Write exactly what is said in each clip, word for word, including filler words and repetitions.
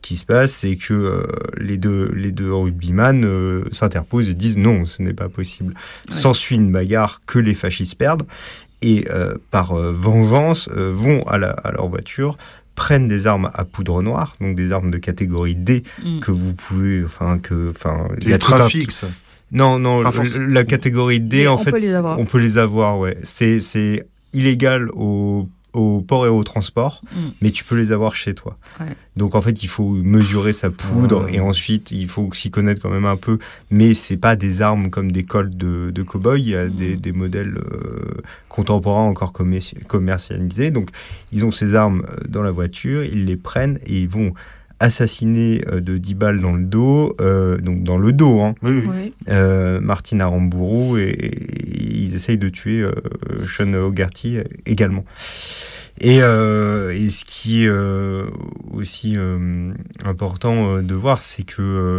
qui se passe, c'est que euh, les deux, les deux rugbyman euh, s'interposent et disent non, ce n'est pas possible. Ouais. S'ensuit une bagarre que les fascistes perdent et euh, par euh, vengeance euh, vont à, la, à leur voiture, prennent des armes à poudre noire, donc des armes de catégorie D mm. que vous pouvez, enfin que, enfin, il y a trafic, ça. Non, non, le, la catégorie D, mais en on fait, peut les avoir. on peut les avoir, ouais. C'est, c'est illégal au, au port et au transport, mm. mais tu peux les avoir chez toi. Ouais. Donc, en fait, il faut mesurer sa poudre ouais. et ensuite, il faut s'y connaître quand même un peu. Mais c'est pas des armes comme des colts de, de cow-boy. Il y a mm. des, des modèles euh, contemporains encore commerci- commercialisés. Donc, ils ont ces armes dans la voiture, ils les prennent et ils vont assassiné de dix balles dans le dos, euh, donc dans le dos, hein, oui, oui. Euh, Martin Aramburu, et, et ils essayent de tuer euh, Sean O'Garty également. Et, euh, et ce qui est euh, aussi euh, important de voir, c'est que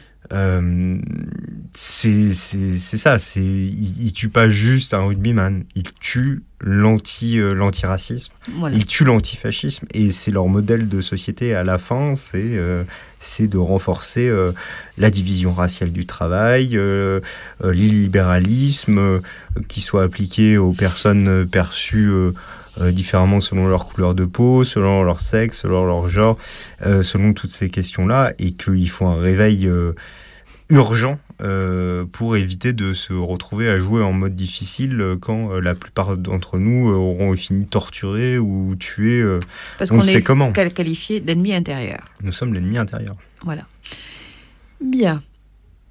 euh, c'est, c'est, c'est ça, c'est, il, il tue pas juste un rugbyman, il tue l'anti, euh, l'antiracisme, voilà. Il tue l'antifascisme, et c'est leur modèle de société à la fin, c'est, euh, c'est de renforcer euh, la division raciale du travail, euh, euh, l'illibéralisme, euh, qui soit appliqué aux personnes perçues euh, Euh, différemment selon leur couleur de peau, selon leur sexe, selon leur genre, euh, selon toutes ces questions-là, et qu'il faut un réveil euh, urgent euh, pour éviter de se retrouver à jouer en mode difficile quand euh, la plupart d'entre nous euh, auront fini torturés ou tués. Euh, Parce on qu'on sait est comment. qualifié d'ennemi intérieur. Nous sommes l'ennemi intérieur. Voilà. Bien. Karim ?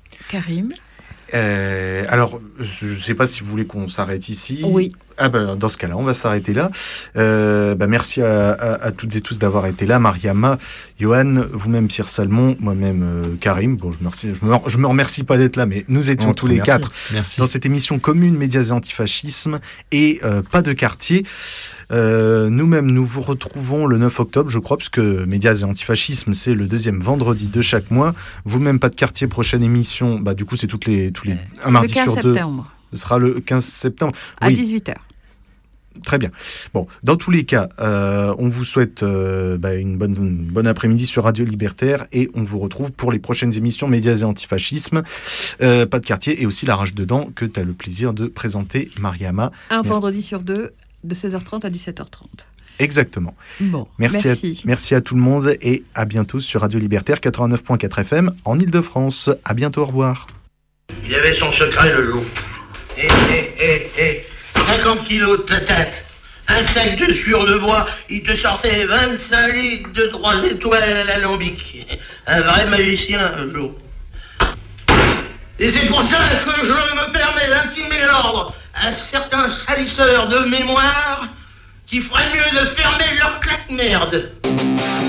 Euh, alors, je ne sais pas si vous voulez qu'on s'arrête ici. Oui. Ah ben, dans ce cas-là, on va s'arrêter là. Euh, bah, merci à, à, à toutes et tous d'avoir été là. Mariama, Johan, vous-même Pierre Salmon, moi-même euh, Karim. Bon, je me, remercie, je, me, je me remercie pas d'être là, mais nous étions tous les merci. quatre merci. dans cette émission commune Médias et Antifascisme et euh, Pas de quartier. Euh, nous-mêmes, nous vous retrouvons le neuf octobre, je crois, puisque Médias et Antifascisme, c'est le deuxième vendredi de chaque mois. Vous-même, Pas de quartier, prochaine émission. Bah, du coup, c'est toutes les, tous les, un mardi sur deux. Le quinze septembre. Ce sera le quinze septembre. À oui. dix-huit heures. Très bien. Bon, dans tous les cas, euh, on vous souhaite euh, bah, une bonne, une bonne après-midi sur Radio Libertaire et on vous retrouve pour les prochaines émissions Médias et Antifascisme, euh, Pas de quartier et aussi La Rage dedans que tu as le plaisir de présenter, Mariama. Un merci. Vendredi sur deux, de seize heures trente à dix-sept heures trente. Exactement. Bon, merci. Merci. À, merci à tout le monde et à bientôt sur Radio Libertaire quatre-vingt-neuf virgule quatre F M en Ile-de-France. À bientôt, au revoir. Il avait son secret, le loup. Hé, hé, hé, hé, cinquante kilos de patates, un sac de sueur de bois, il te sortait vingt-cinq litres de trois étoiles à l'alambic. Un vrai magicien, le loup. Et c'est pour ça que je me permets d'intimer l'ordre à certains salisseurs de mémoire qui feraient mieux de fermer leur claque-merde.